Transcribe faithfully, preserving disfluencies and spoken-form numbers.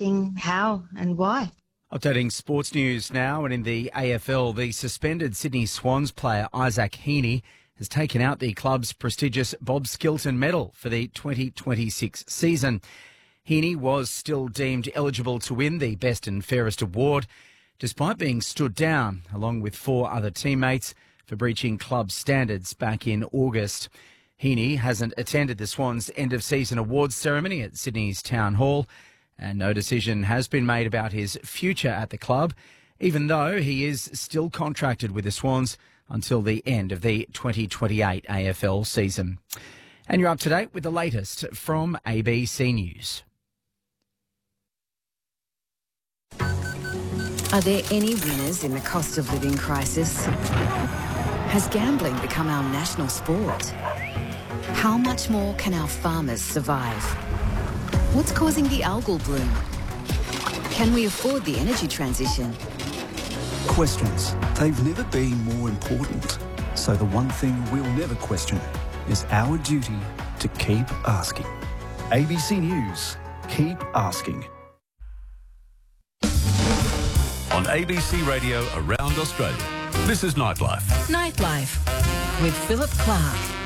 asking how and why. Updating sports news now, and in the A F L, the suspended Sydney Swans player Isaac Heaney has taken out the club's prestigious Bob Skilton medal for the twenty twenty-six season. Heaney was still deemed eligible to win the Best and Fairest award, despite being stood down, along with four other teammates, for breaching club standards back in August. Heaney hasn't attended the Swans' end-of-season awards ceremony at Sydney's Town Hall, and no decision has been made about his future at the club, even though he is still contracted with the Swans until the end of the twenty twenty-eight A F L season. And you're up to date with the latest from A B C News. Are there any winners in the cost of living crisis? Has gambling become our national sport? How much more can our farmers survive? What's causing the algal bloom? Can we afford the energy transition? Questions. They've never been more important. So the one thing we'll never question is our duty to keep asking. A B C News. Keep asking. On A B C Radio around Australia, this is Nightlife. Nightlife with Philip Clark.